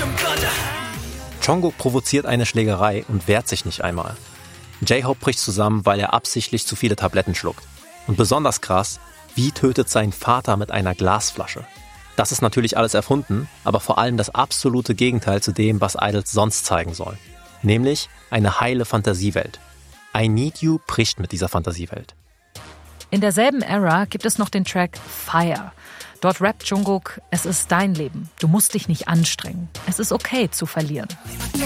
Jungkook provoziert eine Schlägerei und wehrt sich nicht einmal. J-Hope bricht zusammen, weil er absichtlich zu viele Tabletten schluckt. Und besonders krass, wie tötet sein Vater mit einer Glasflasche? Das ist natürlich alles erfunden, aber vor allem das absolute Gegenteil zu dem, was Idols sonst zeigen sollen. Nämlich eine heile Fantasiewelt. I Need You bricht mit dieser Fantasiewelt. In derselben Ära gibt es noch den Track Fire. Dort rappt Jungkook: Es ist dein Leben. Du musst dich nicht anstrengen. Es ist okay zu verlieren.